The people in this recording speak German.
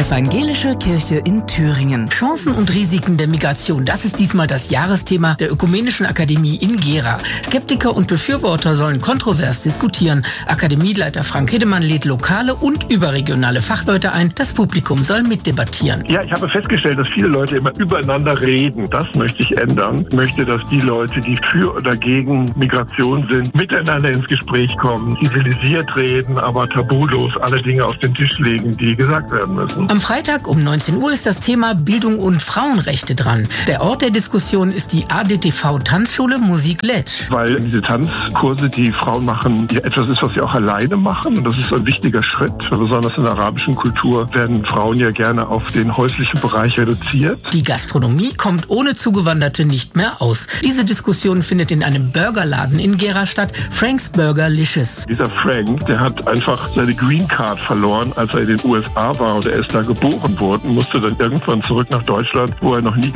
Evangelische Kirche in Thüringen. Chancen und Risiken der Migration, das ist diesmal das Jahresthema der Ökumenischen Akademie in Gera. Skeptiker und Befürworter sollen kontrovers diskutieren. Akademieleiter Frank Hedemann lädt lokale und überregionale Fachleute ein. Das Publikum soll mitdebattieren. Ja, ich habe festgestellt, dass viele Leute immer übereinander reden. Das möchte ich ändern. Ich möchte, dass die Leute, die für oder gegen Migration sind, miteinander ins Gespräch kommen, zivilisiert reden, aber tabulos alle Dinge auf den Tisch legen, die gesagt werden müssen. Am Freitag um 19 Uhr ist das Thema Bildung und Frauenrechte dran. Der Ort der Diskussion ist die ADTV Tanzschule Musik Letsch. Weil diese Tanzkurse, die Frauen machen, ja etwas ist, was sie auch alleine machen. Und das ist ein wichtiger Schritt. Besonders in der arabischen Kultur werden Frauen ja gerne auf den häuslichen Bereich reduziert. Die Gastronomie kommt ohne Zugewanderte nicht mehr aus. Diese Diskussion findet in einem Burgerladen in Gera statt, Frank's Burgerlicious. Dieser Frank, der hat einfach seine Green Card verloren, als er in den USA war, und er ist da geboren worden, musste dann irgendwann zurück nach Deutschland, wo er noch nie